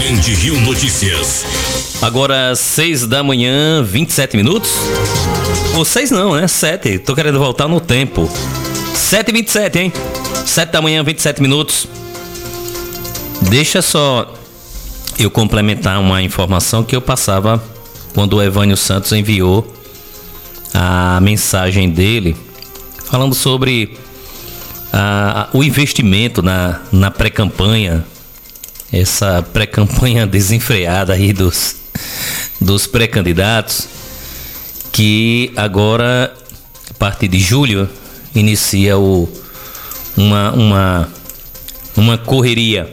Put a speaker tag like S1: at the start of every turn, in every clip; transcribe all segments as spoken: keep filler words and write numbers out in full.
S1: Grande Rio Notícias.
S2: Agora seis da manhã, vinte e sete minutos. Ou seis não, né? Sete. Tô querendo voltar no tempo. Sete e vinte e sete, hein? Sete da manhã, vinte e sete minutos. Deixa só eu complementar uma informação que eu passava quando o Evânio Santos enviou a mensagem dele falando sobre a, o investimento na, na pré-campanha, essa pré-campanha desenfreada aí dos, dos pré-candidatos, que agora, a partir de julho, inicia o, uma, uma, uma correria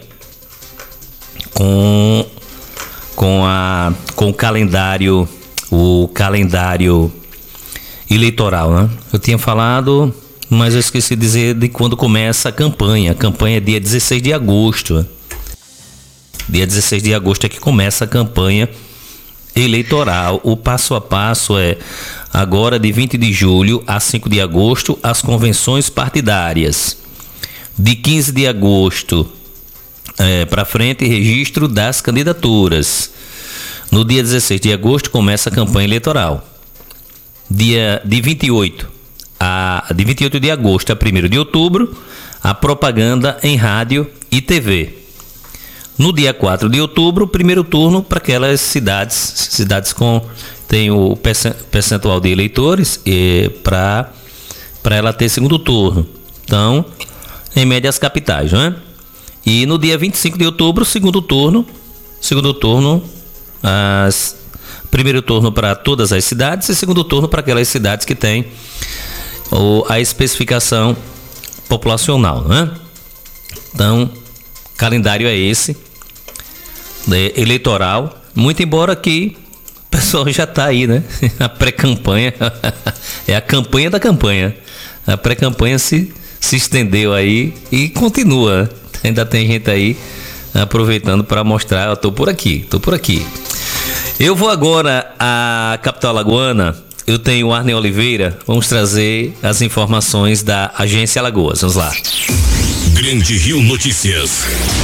S2: com, com, a, com o calendário, o calendário eleitoral, né? Eu tinha falado, mas eu esqueci de dizer de quando começa a campanha. A campanha é dia dezesseis de agosto. Né? Dia dezesseis de agosto é que começa a campanha eleitoral. O passo a passo é agora de vinte de julho a cinco de agosto as convenções partidárias. De quinze de agosto é, para frente, registro das candidaturas. No dia dezesseis de agosto começa a campanha eleitoral. Dia de vinte e oito a de vinte e oito de agosto a primeiro de outubro, a propaganda em rádio e T V. No dia quatro de outubro, primeiro turno para aquelas cidades, cidades com tem o percentual de eleitores e para para ela ter segundo turno. Então, em média as capitais, não é? E no dia vinte e cinco de outubro, segundo turno, segundo turno as primeiro turno para todas as cidades e segundo turno para aquelas cidades que têm ou, a especificação populacional, né? Então, calendário é esse, né, eleitoral, muito embora que o pessoal já está aí, né? A pré-campanha, é a campanha da campanha. A pré-campanha se, se estendeu aí e continua. Ainda tem gente aí aproveitando para mostrar, eu tô por aqui, tô por aqui. Eu vou agora à capital alagoana, eu tenho o Arney Oliveira, vamos trazer as informações da Agência Alagoas, vamos lá.
S1: Grande Rio Notícias.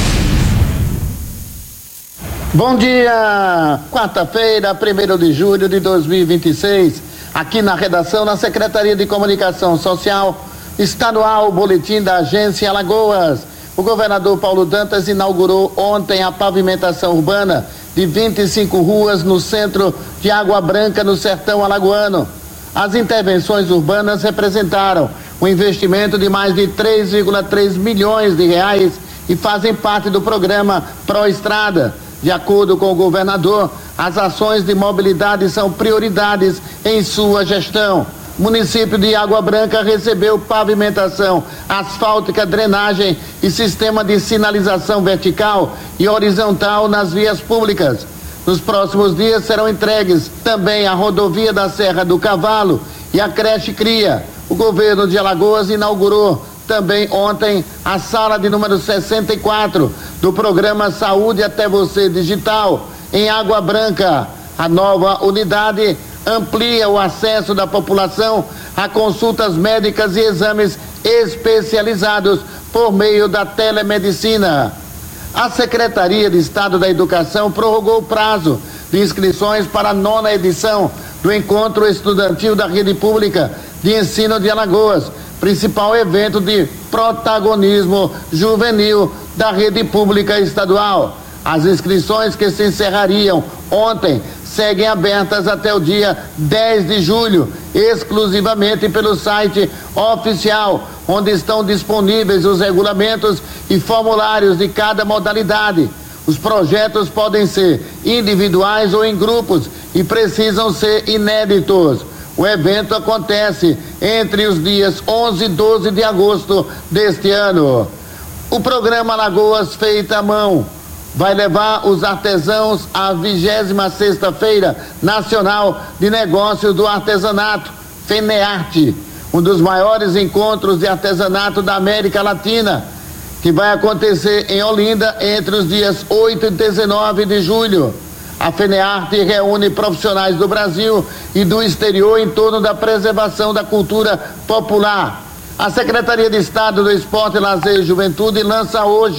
S3: Bom dia, quarta-feira, primeiro de julho de dois mil e vinte e seis, aqui na redação, na Secretaria de Comunicação Social, está no ar o boletim da Agência Alagoas. O governador Paulo Dantas inaugurou ontem a pavimentação urbana de vinte e cinco ruas no centro de Água Branca, no sertão alagoano. As intervenções urbanas representaram um investimento de mais de três vírgula três milhões de reais e fazem parte do programa Pro Estrada. De acordo com o governador, as ações de mobilidade são prioridades em sua gestão. O município de Água Branca recebeu pavimentação asfáltica, drenagem e sistema de sinalização vertical e horizontal nas vias públicas. Nos próximos dias serão entregues também a rodovia da Serra do Cavalo e a creche Cria. O governo de Alagoas inaugurou também ontem a sala de número sessenta e quatro do programa Saúde Até Você Digital em Água Branca. A nova unidade amplia o acesso da população a consultas médicas e exames especializados por meio da telemedicina. A Secretaria de Estado da Educação prorrogou o prazo de inscrições para a nona edição do Encontro Estudantil da Rede Pública de Ensino de Alagoas, principal evento de protagonismo juvenil da Rede Pública Estadual. As inscrições, que se encerrariam ontem, seguem abertas até o dia dez de julho, exclusivamente pelo site oficial, onde estão disponíveis os regulamentos e formulários de cada modalidade. Os projetos podem ser individuais ou em grupos e precisam ser inéditos. O evento acontece entre os dias onze e doze de agosto deste ano. O programa Alagoas Feita à Mão vai levar os artesãos à vigésima sexta Feira Nacional de Negócios do Artesanato, FENEARTE, um dos maiores encontros de artesanato da América Latina, que vai acontecer em Olinda entre os dias oito e dezenove de julho. A FENEARTE reúne profissionais do Brasil e do exterior em torno da preservação da cultura popular. A Secretaria de Estado do Esporte, Lazer e Juventude lança hoje,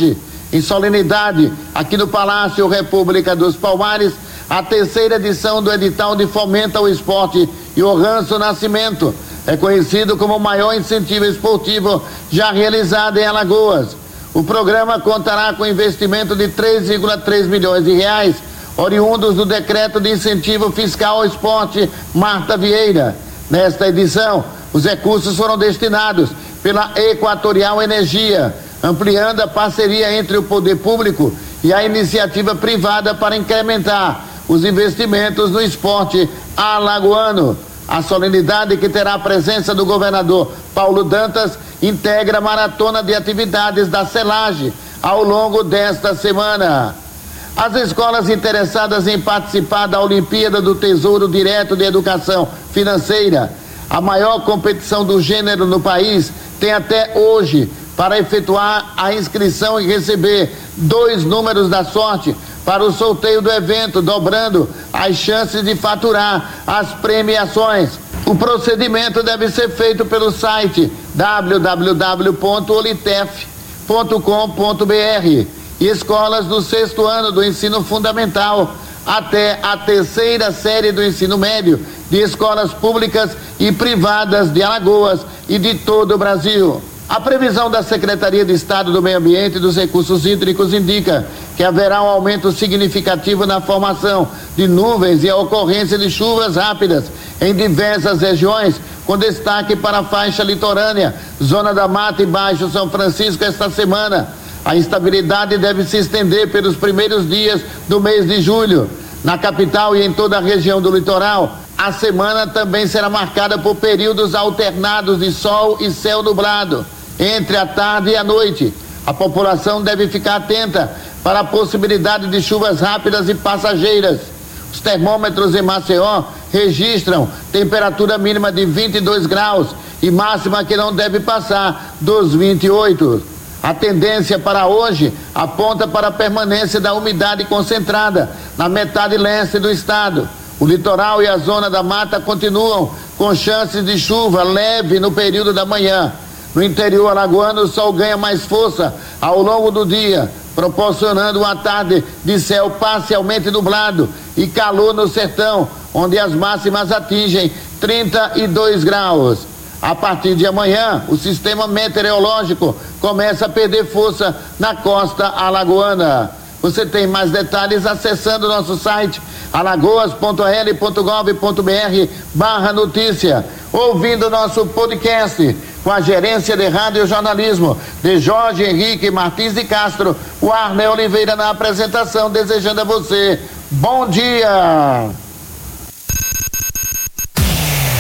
S3: em solenidade aqui no Palácio República dos Palmares, a terceira edição do edital de fomento ao esporte Johanson Nascimento. É conhecido como o maior incentivo esportivo já realizado em Alagoas. O programa contará com investimento de três vírgula três milhões de reais, oriundos do decreto de incentivo fiscal ao esporte Marta Vieira. Nesta edição, os recursos foram destinados pela Equatorial Energia, ampliando a parceria entre o poder público e a iniciativa privada para incrementar os investimentos no esporte alagoano. A solenidade, que terá a presença do governador Paulo Dantas, integra a maratona de atividades da Celage ao longo desta semana. As escolas interessadas em participar da Olimpíada do Tesouro Direto de Educação Financeira, a maior competição do gênero no país, tem até hoje para efetuar a inscrição e receber dois números da sorte para o sorteio do evento, dobrando as chances de faturar as premiações. O procedimento deve ser feito pelo site w w w ponto olitef ponto com ponto b r e escolas do sexto ano do ensino fundamental até a terceira série do ensino médio de escolas públicas e privadas de Alagoas e de todo o Brasil. A previsão da Secretaria de Estado do Meio Ambiente e dos Recursos Hídricos indica que haverá um aumento significativo na formação de nuvens e a ocorrência de chuvas rápidas em diversas regiões, com destaque para a faixa litorânea, Zona da Mata e Baixo São Francisco esta semana. A instabilidade deve se estender pelos primeiros dias do mês de julho. Na capital e em toda a região do litoral, a semana também será marcada por períodos alternados de sol e céu nublado entre a tarde e a noite. A população deve ficar atenta para a possibilidade de chuvas rápidas e passageiras. Os termômetros em Maceió registram temperatura mínima de vinte e dois graus e máxima que não deve passar dos vinte e oito. A tendência para hoje aponta para a permanência da umidade concentrada na metade leste do estado. O litoral e a zona da mata continuam com chances de chuva leve no período da manhã. No interior alagoano, o sol ganha mais força ao longo do dia, proporcionando uma tarde de céu parcialmente nublado e calor no sertão, onde as máximas atingem trinta e dois graus. A partir de amanhã, o sistema meteorológico começa a perder força na costa alagoana. Você tem mais detalhes acessando nosso site alagoas ponto a l ponto gov ponto b r barra notícia, ouvindo nosso podcast com a gerência de rádio e jornalismo de Jorge Henrique Martins de Castro, o Arnel Oliveira na apresentação, desejando a você bom dia.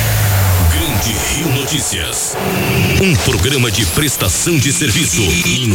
S1: Grande Rio Notícias, um programa de prestação de serviço.